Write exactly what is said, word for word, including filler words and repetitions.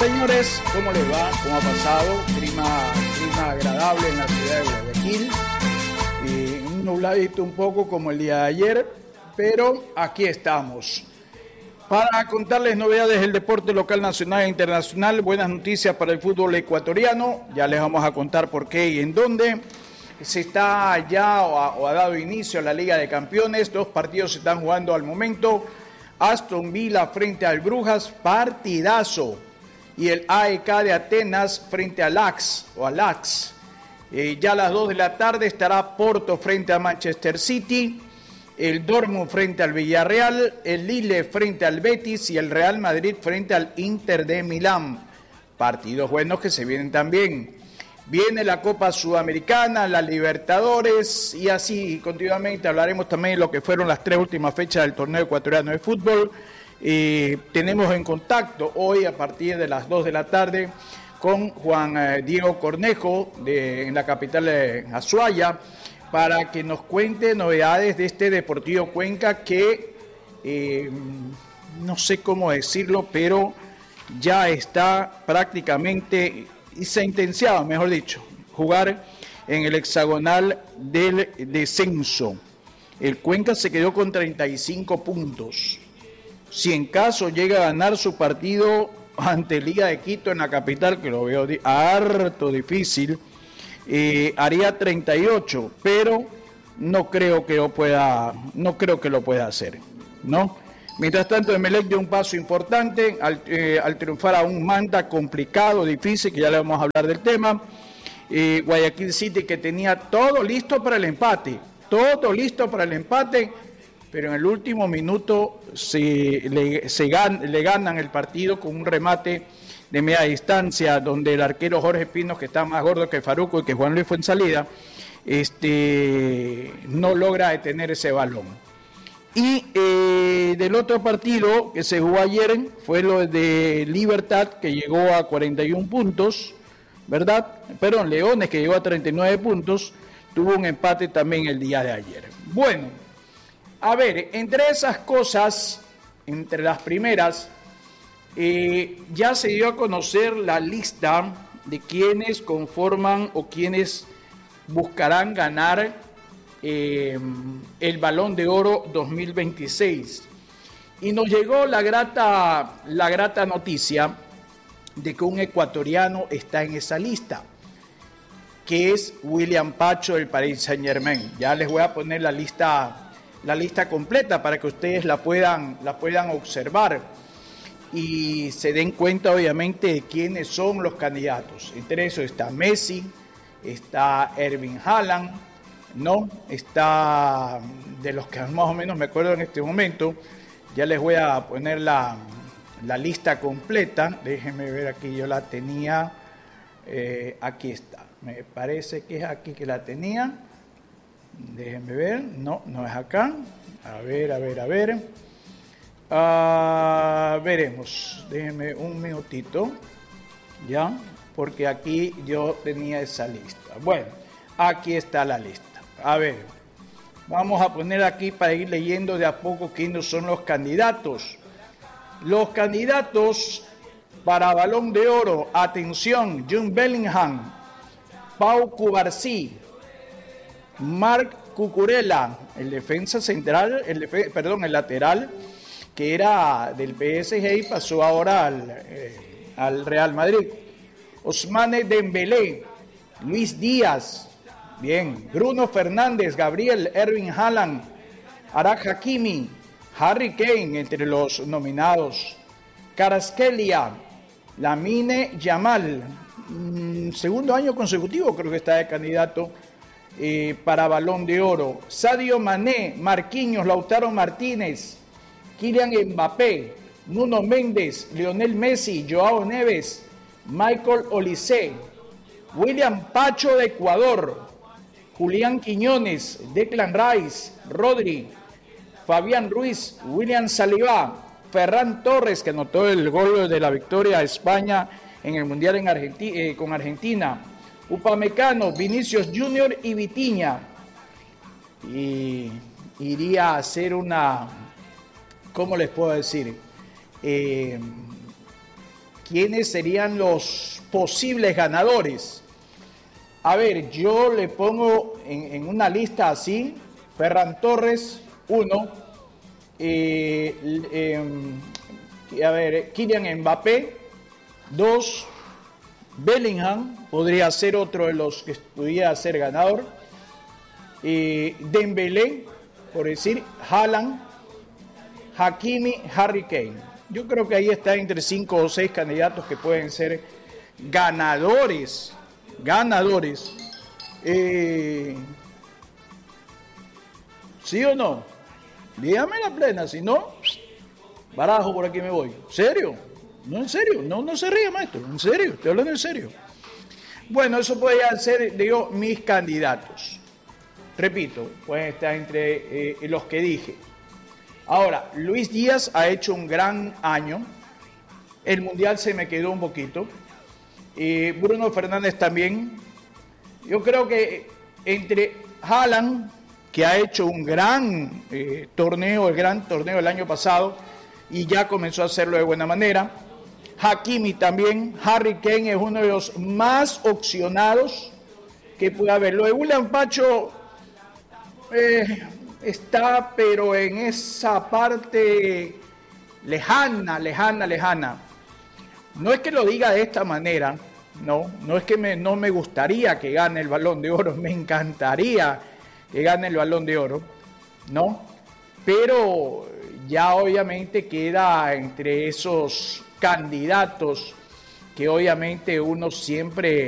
señores, ¿cómo les va? ¿Cómo ha pasado? Clima, clima agradable en la ciudad de Guayaquil. Y un nubladito un poco como el día de ayer, pero aquí estamos. Para contarles novedades del deporte local, nacional e internacional, buenas noticias para el fútbol ecuatoriano. Ya les vamos a contar por qué y en dónde. Se está ya o ha, o ha dado inicio a la Liga de Campeones. Dos partidos se están jugando al momento. Aston Villa frente al Brujas, partidazo. Y el A E K de Atenas frente al Ajax o al Ajax. Eh, ya a las dos de la tarde estará Porto frente a Manchester City, el Dortmund frente al Villarreal, el Lille frente al Betis y el Real Madrid frente al Inter de Milán. Partidos buenos que se vienen también. Viene la Copa Sudamericana, la Libertadores y así continuamente hablaremos también de lo que fueron las tres últimas fechas del torneo ecuatoriano de fútbol. Eh, tenemos en contacto hoy a partir de las dos de la tarde con Juan eh, Diego Cornejo de, en la capital de Azuaya para que nos cuente novedades de este Deportivo Cuenca que eh, no sé cómo decirlo, pero ya está prácticamente y sentenciado, mejor dicho, jugar en el hexagonal del descenso. El Cuenca se quedó con treinta y cinco puntos. Si en caso llega a ganar su partido ante Liga de Quito en la capital, que lo veo di- harto difícil, eh, haría treinta y ocho, pero no creo que lo pueda, no creo que lo pueda hacer, ¿no? Mientras tanto, Emelec dio un paso importante al, eh, al triunfar a un Manta complicado, difícil, que ya le vamos a hablar del tema. Eh, Guayaquil City que tenía todo listo para el empate, todo listo para el empate, pero en el último minuto se, le, se gan, le ganan el partido con un remate de media distancia, donde el arquero Jorge Pinos, que está más gordo que Faruco y que Juan Luis Fuensalida, este, no logra detener ese balón. Y eh, del otro partido que se jugó ayer fue lo de Libertad, que llegó a cuarenta y uno puntos, ¿verdad? Perdón, Leones, que llegó a treinta y nueve puntos, tuvo un empate también el día de ayer. Bueno, a ver, entre esas cosas, entre las primeras, eh, ya se dio a conocer la lista de quienes conforman o quienes buscarán ganar eh, el Balón de Oro dos mil veintiséis. Y nos llegó la grata, la grata noticia de que un ecuatoriano está en esa lista, que es William Pacho del Paris Saint-Germain. Ya les voy a poner la lista la lista completa para que ustedes la puedan, la puedan observar y se den cuenta obviamente de quiénes son los candidatos. Entre eso está Messi, está Erling Haaland, ¿no? Está, de los que más o menos me acuerdo en este momento, ya les voy a poner la, la lista completa. Déjenme ver, aquí yo la tenía, eh, aquí está, me parece que es aquí que la tenía. Déjenme ver, no, no es acá. A ver, a ver, a ver. Uh, veremos. Déjenme un minutito. Ya, porque aquí yo tenía esa lista. Bueno, aquí está la lista. A ver, vamos a poner aquí para ir leyendo de a poco quiénes son los candidatos. Los candidatos para Balón de Oro. Atención, Jude Bellingham, Pau Cubarsí, Marc Cucurella, el defensa central, el def- perdón, el lateral, que era del P S G y pasó ahora al, eh, al Real Madrid. Ousmane Dembélé, Luis Díaz, bien, Bruno Fernández, Gabriel, Erling Haaland, Achraf Hakimi, Harry Kane, entre los nominados. Kvaratskhelia, Lamine Yamal, mm, segundo año consecutivo creo que está de candidato Eh, para Balón de Oro. Sadio Mané, Marquinhos, Lautaro Martínez, Kylian Mbappé, Nuno Méndez, Lionel Messi, Joao Neves, Michael Olise, William Pacho de Ecuador, Julián Quiñones, Declan Rice, Rodri, Fabián Ruiz, William Saliba, Ferran Torres, que anotó el gol de la victoria a España en el Mundial en Argenti- eh, con Argentina, Upamecano, Vinicius Junior y Vitinha. Y iría a hacer una, ¿cómo les puedo decir? Eh, ¿quiénes serían los posibles ganadores? A ver, yo le pongo en, en una lista así: Ferran Torres, uno, eh, eh, a ver, Kylian Mbappé, dos, Bellingham podría ser otro de los que pudiera ser ganador, eh, Dembélé, por decir, Haaland, Hakimi, Harry Kane. Yo creo que ahí está entre cinco o seis candidatos que pueden ser ganadores, ganadores. Eh, ¿Sí o no? Dígame la plena, si no, barajo, por aquí me voy. ¿Serio? No, en serio, no, no se ríe, maestro, en serio, estoy hablando en serio. Bueno, eso podrían ser, digo, mis candidatos. Repito, pueden estar entre eh, los que dije. Ahora, Luis Díaz ha hecho un gran año. El Mundial se me quedó un poquito. Eh, Bruno Fernández también. Yo creo que entre Haaland, que ha hecho un gran eh, torneo, el gran torneo del año pasado, y ya comenzó a hacerlo de buena manera. Hakimi también. Harry Kane es uno de los más opcionados que puede haber. Lo de William Pacho eh, está, pero en esa parte lejana, lejana, lejana. No es que lo diga de esta manera, no, no es que me, no me gustaría que gane el Balón de Oro, me encantaría que gane el Balón de Oro, ¿no? Pero ya obviamente queda entre esos candidatos que obviamente uno siempre